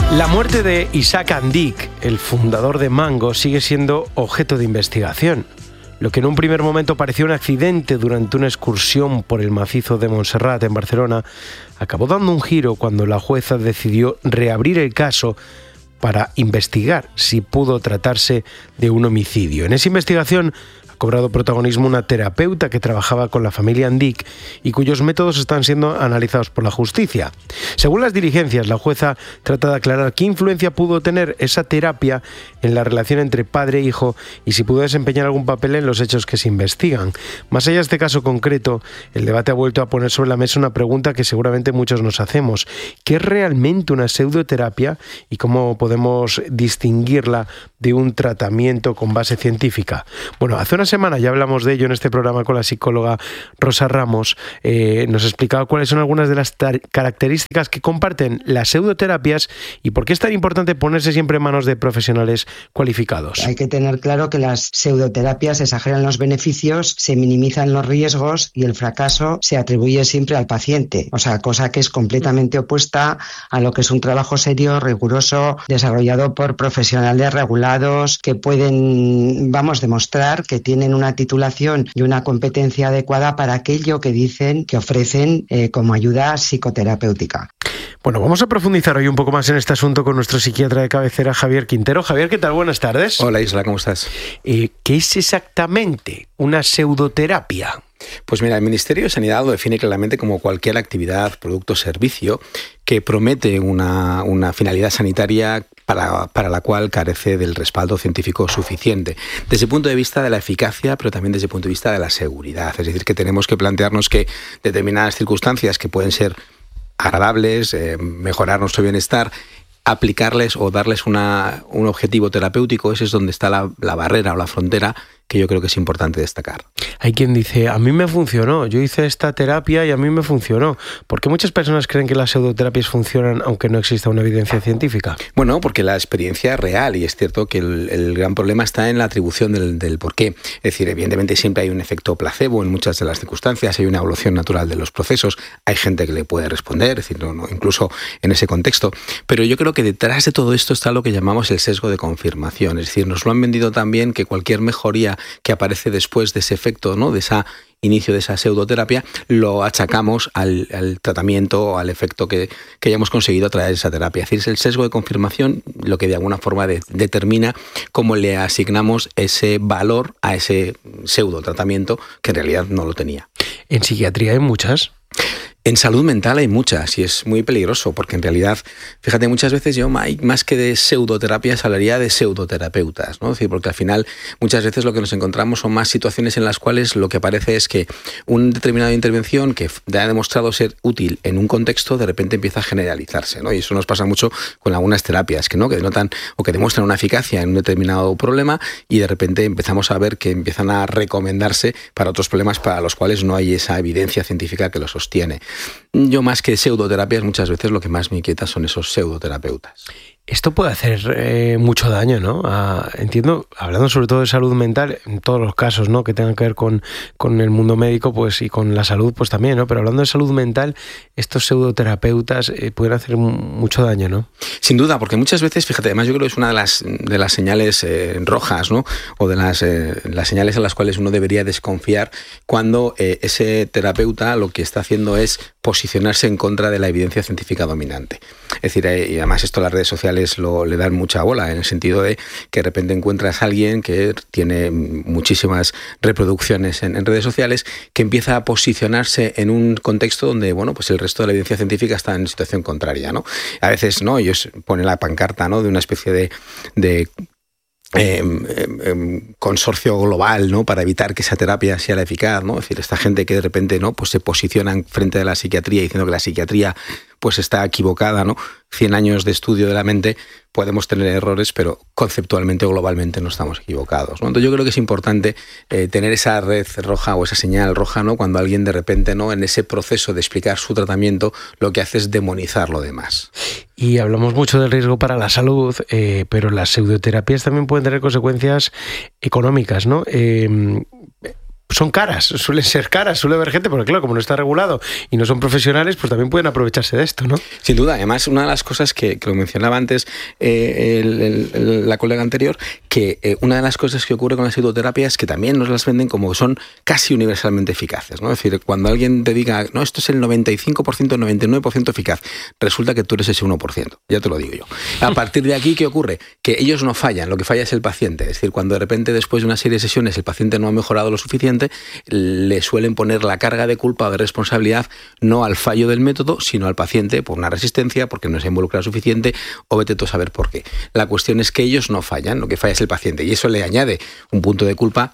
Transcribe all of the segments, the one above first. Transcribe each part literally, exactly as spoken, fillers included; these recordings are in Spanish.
La muerte de Isaac Andic, el fundador de Mango, sigue siendo objeto de investigación. Lo que en un primer momento pareció un accidente durante una excursión por el macizo de Montserrat en Barcelona, acabó dando un giro cuando la jueza decidió reabrir el caso para investigar si pudo tratarse de un homicidio. En esa investigación ha cobrado protagonismo una terapeuta que trabajaba con la familia Andic y cuyos métodos están siendo analizados por la justicia. Según las diligencias, la jueza trata de aclarar qué influencia pudo tener esa terapia en la relación entre padre e hijo y si pudo desempeñar algún papel en los hechos que se investigan. Más allá de este caso concreto, el debate ha vuelto a poner sobre la mesa una pregunta que seguramente muchos nos hacemos. ¿Qué es realmente una pseudoterapia y cómo podemos distinguirla de un tratamiento con base científica? Bueno, hace una semana ya hablamos de ello en este programa con la psicóloga Rosa Ramos. Eh, nos explicaba cuáles son algunas de las tar- características que comparten las pseudoterapias y por qué es tan importante ponerse siempre en manos de profesionales cualificados. Hay que tener claro que las pseudoterapias exageran los beneficios, se minimizan los riesgos y el fracaso se atribuye siempre al paciente. O sea, cosa que es completamente opuesta a lo que es un trabajo serio, riguroso, desarrollado por profesionales regulados que pueden, vamos, demostrar que tienen una titulación y una competencia adecuada para aquello que dicen que ofrecen eh, como ayuda psicoterapéutica. Bueno, vamos a profundizar hoy un poco más en este asunto con nuestro psiquiatra de cabecera, Javier Quintero. Javier, ¿qué tal? Buenas tardes. Hola Isla, ¿cómo estás? Eh, ¿Qué es exactamente una pseudoterapia? Pues mira, el Ministerio de Sanidad lo define claramente como cualquier actividad, producto o servicio que promete una, una finalidad sanitaria para, para la cual carece del respaldo científico suficiente, desde el punto de vista de la eficacia, pero también desde el punto de vista de la seguridad. Es decir, que tenemos que plantearnos que determinadas circunstancias que pueden ser agradables, eh, mejorar nuestro bienestar, aplicarles o darles una, un objetivo terapéutico, ese es donde está la, la barrera o la frontera que yo creo que es importante destacar. Hay quien dice, a mí me funcionó, yo hice esta terapia y a mí me funcionó. ¿Por qué muchas personas creen que las pseudoterapias funcionan aunque no exista una evidencia científica? Bueno, porque la experiencia es real y es cierto que el, el gran problema está en la atribución del, del por qué. Es decir, evidentemente siempre hay un efecto placebo en muchas de las circunstancias, hay una evolución natural de los procesos, hay gente que le puede responder, es decir, no, no, incluso en ese contexto. Pero yo creo que detrás de todo esto está lo que llamamos el sesgo de confirmación. Es decir, nos lo han vendido tan bien que cualquier mejoría que aparece después de ese efecto, ¿no?, de ese inicio de esa pseudoterapia, lo achacamos al, al tratamiento o al efecto que, que hayamos conseguido a través de esa terapia. Es decir, es el sesgo de confirmación lo que de alguna forma de, determina cómo le asignamos ese valor a ese pseudotratamiento que en realidad no lo tenía. ¿En psiquiatría hay muchas? En salud mental hay muchas y es muy peligroso porque en realidad, fíjate, muchas veces yo más que de pseudoterapias hablaría de pseudoterapeutas, ¿no? Es decir, porque al final muchas veces lo que nos encontramos son más situaciones en las cuales lo que parece es que una determinada intervención que ha demostrado ser útil en un contexto de repente empieza a generalizarse, ¿no? Y eso nos pasa mucho con algunas terapias que no que denotan o que demuestran una eficacia en un determinado problema y de repente empezamos a ver que empiezan a recomendarse para otros problemas para los cuales no hay esa evidencia científica que lo sostiene. Yo más que pseudoterapias muchas veces lo que más me inquieta son esos pseudoterapeutas. Esto puede hacer eh, mucho daño, ¿no? Ah, entiendo, hablando sobre todo de salud mental, en todos los casos, ¿no?, que tengan que ver con, con el mundo médico, pues, y con la salud, pues también, ¿no? Pero hablando de salud mental, estos pseudoterapeutas eh, pueden hacer mucho daño, ¿no? Sin duda, porque muchas veces, fíjate, además yo creo que es una de las, de las señales eh, rojas, ¿no?, o de las, eh, las señales en las cuales uno debería desconfiar cuando eh, ese terapeuta lo que está haciendo es posicionarse en contra de la evidencia científica dominante. Es decir, eh, y además esto las redes sociales Lo, le dan mucha bola, en el sentido de que de repente encuentras a alguien que tiene muchísimas reproducciones en, en redes sociales, que empieza a posicionarse en un contexto donde, bueno, pues el resto de la evidencia científica está en situación contraria, ¿no? A veces, ¿no?, ellos ponen la pancarta, ¿no?, de una especie de, de Eh, eh, eh, consorcio global, ¿no?, para evitar que esa terapia sea la eficaz, ¿no? Es decir, esta gente que de repente, ¿no?, pues se posicionan frente de la psiquiatría diciendo que la psiquiatría pues está equivocada, ¿no? Cien años de estudio de la mente, podemos tener errores, pero conceptualmente o globalmente no estamos equivocados, ¿no? Entonces yo creo que es importante eh, tener esa red roja o esa señal roja, ¿no?, cuando alguien de repente, ¿no?, en ese proceso de explicar su tratamiento, lo que hace es demonizar lo demás. Y hablamos mucho del riesgo para la salud, eh, pero las pseudoterapias también pueden tener consecuencias económicas, ¿no? Eh, son caras, suelen ser caras, suele haber gente, porque claro, como no está regulado y no son profesionales, pues también pueden aprovecharse de esto, ¿no? Sin duda, además, una de las cosas que, que lo mencionaba antes eh, el, el, el, la colega anterior, que eh, una de las cosas que ocurre con la psicoterapia es que también nos las venden como que son casi universalmente eficaces, ¿no? Es decir, cuando alguien te diga, no, esto es el noventa y cinco por ciento, el noventa y nueve por ciento eficaz, resulta que tú eres ese uno por ciento, ya te lo digo yo. A partir de aquí, ¿qué ocurre? Que ellos no fallan, lo que falla es el paciente. Es decir, cuando de repente después de una serie de sesiones el paciente no ha mejorado lo suficiente, le suelen poner la carga de culpa o de responsabilidad no al fallo del método, sino al paciente por una resistencia, porque no se ha involucrado suficiente o vete tú a saber por qué. La cuestión es que ellos no fallan, lo que falla es el paciente y eso le añade un punto de culpa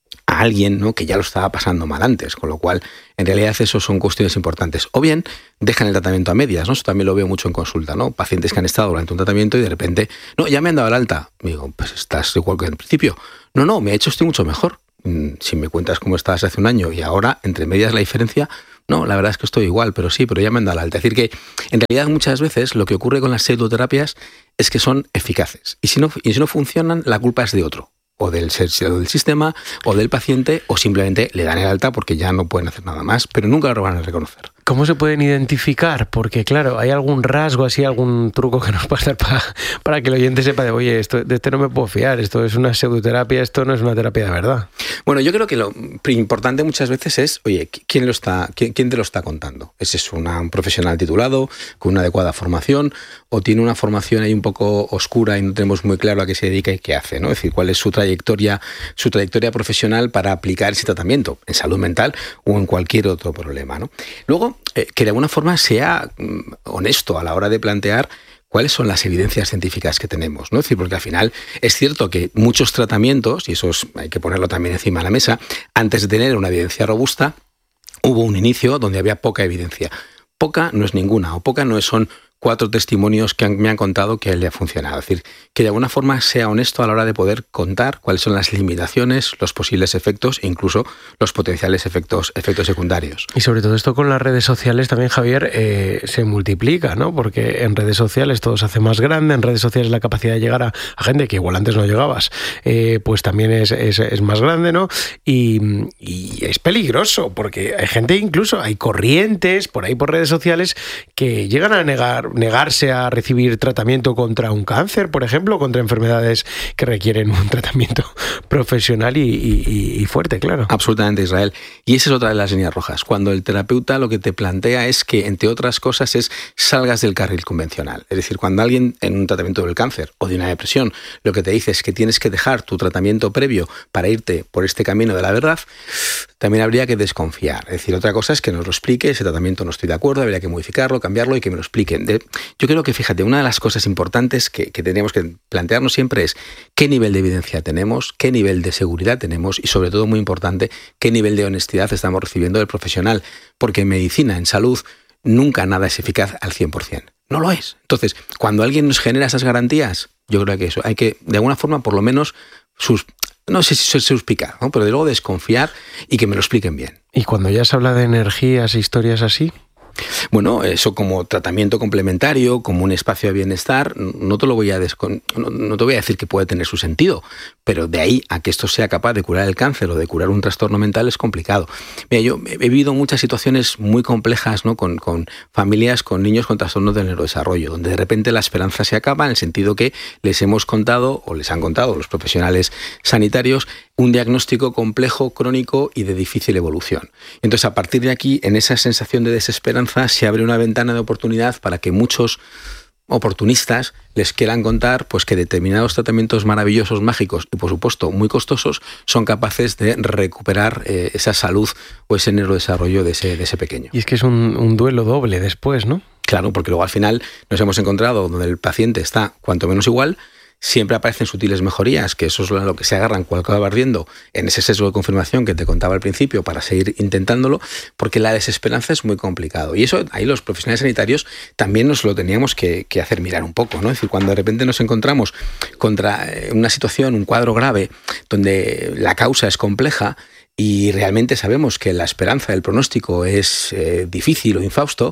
a alguien, ¿no?, que ya lo estaba pasando mal antes, con lo cual en realidad eso son cuestiones importantes. O bien dejan el tratamiento a medias, ¿no? Eso también lo veo mucho en consulta, ¿no? Pacientes que han estado durante un tratamiento y de repente, no, ya me han dado el alta. Me digo, pues estás igual que en el principio. No, no, me ha hecho estoy mucho mejor. Si me cuentas cómo estabas hace un año y ahora, entre medias la diferencia, no, la verdad es que estoy igual, pero sí, pero ya me han dado el alta. Es decir que, en realidad, muchas veces lo que ocurre con las pseudoterapias es que son eficaces. Y si no, y si no funcionan, la culpa es de otro. O del, del sistema, o del paciente, o simplemente le dan el alta porque ya no pueden hacer nada más, pero nunca lo van a reconocer. ¿Cómo se pueden identificar? Porque, claro, hay algún rasgo, así, algún truco que nos pueda dar para, para que el oyente sepa de, oye, esto, de este no me puedo fiar, esto es una pseudoterapia, esto no es una terapia de verdad. Bueno, yo creo que lo importante muchas veces es, oye, ¿quién, lo está, quién, quién te lo está contando? ¿Ese es una, un profesional titulado, con una adecuada formación, o tiene una formación ahí un poco oscura y no tenemos muy claro a qué se dedica y qué hace, ¿no? Es decir, cuál es su trayectoria, su trayectoria profesional para aplicar ese tratamiento en salud mental o en cualquier otro problema, ¿no? Luego, eh, que de alguna forma sea mm, honesto a la hora de plantear cuáles son las evidencias científicas que tenemos, ¿no? Es decir, porque al final es cierto que muchos tratamientos, y eso es, hay que ponerlo también encima de la mesa, antes de tener una evidencia robusta, hubo un inicio donde había poca evidencia. Poca no es ninguna, o poca no son cuatro testimonios que han, me han contado que le ha funcionado. Es decir, que de alguna forma sea honesto a la hora de poder contar cuáles son las limitaciones, los posibles efectos e incluso los potenciales efectos, efectos secundarios. Y sobre todo esto con las redes sociales también, Javier, eh, se multiplica, ¿no? Porque en redes sociales todo se hace más grande, en redes sociales la capacidad de llegar a, a gente que igual antes no llegabas, eh, pues también es, es, es más grande, ¿no? Y, y es peligroso, porque hay gente, incluso hay corrientes por ahí por redes sociales que llegan a negar negarse a recibir tratamiento contra un cáncer, por ejemplo, contra enfermedades que requieren un tratamiento profesional y, y, y fuerte, claro. Absolutamente, Israel. Y esa es otra de las líneas rojas. Cuando el terapeuta lo que te plantea es que, entre otras cosas, es salgas del carril convencional. Es decir, cuando alguien en un tratamiento del cáncer o de una depresión lo que te dice es que tienes que dejar tu tratamiento previo para irte por este camino de la verdad, también habría que desconfiar. Es decir, otra cosa es que nos lo explique, ese tratamiento no estoy de acuerdo, habría que modificarlo, cambiarlo y que me lo expliquen. De, yo creo que, fíjate, una de las cosas importantes que, que tenemos que plantearnos siempre es qué nivel de evidencia tenemos, qué nivel de seguridad tenemos y, sobre todo, muy importante, qué nivel de honestidad estamos recibiendo del profesional. Porque en medicina, en salud, nunca nada es eficaz al cien por ciento. No lo es. Entonces, cuando alguien nos genera esas garantías, yo creo que eso hay que, de alguna forma, por lo menos, sus, no sé si suspicar, ¿no? Pero de luego desconfiar y que me lo expliquen bien. Y cuando ya se habla de energías e historias así... Bueno, eso como tratamiento complementario, como un espacio de bienestar, no te lo voy a descon... no, no te voy a decir que puede tener su sentido, pero de ahí a que esto sea capaz de curar el cáncer o de curar un trastorno mental es complicado. Mira, yo he vivido muchas situaciones muy complejas, ¿no? con, con familias con niños con trastornos del neurodesarrollo, donde de repente la esperanza se acaba en el sentido que les hemos contado o les han contado los profesionales sanitarios un diagnóstico complejo, crónico y de difícil evolución. Entonces, a partir de aquí, en esa sensación de desesperanza, se abre una ventana de oportunidad para que muchos oportunistas les quieran contar pues que determinados tratamientos maravillosos, mágicos y, por supuesto, muy costosos, son capaces de recuperar eh, esa salud o ese neurodesarrollo de ese, de ese pequeño. Y es que es un, un duelo doble después, ¿no? Claro, porque luego al final nos hemos encontrado donde el paciente está cuanto menos igual. Siempre aparecen sutiles mejorías, que eso es lo que se agarran cuando acaba ardiendo en ese sesgo de confirmación que te contaba al principio para seguir intentándolo, porque la desesperanza es muy complicado. Y eso ahí los profesionales sanitarios también nos lo teníamos que, que hacer mirar un poco, ¿no? Es decir, cuando de repente nos encontramos contra una situación, un cuadro grave, donde la causa es compleja y realmente sabemos que la esperanza del pronóstico es eh, difícil o infausto,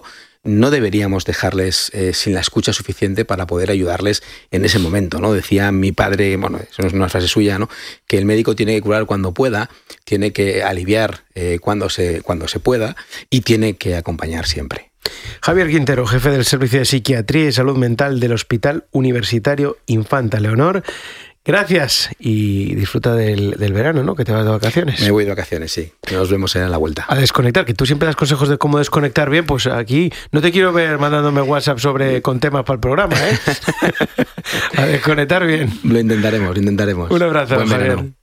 no deberíamos dejarles eh, sin la escucha suficiente para poder ayudarles en ese momento, ¿no? Decía mi padre, bueno, eso no es una frase suya, ¿no? Que el médico tiene que curar cuando pueda, tiene que aliviar eh, cuando se, cuando se pueda y tiene que acompañar siempre. Javier Quintero, jefe del Servicio de Psiquiatría y Salud Mental del Hospital Universitario Infanta Leonor. Gracias y disfruta del, del verano, ¿no? Que te vas de vacaciones. Me voy de vacaciones, sí. Nos vemos en la vuelta. A desconectar, que tú siempre das consejos de cómo desconectar bien, pues aquí no te quiero ver mandándome WhatsApp sobre con temas para el programa, ¿eh? A desconectar bien. Lo intentaremos, lo intentaremos. Un abrazo, Buen Javier. verano.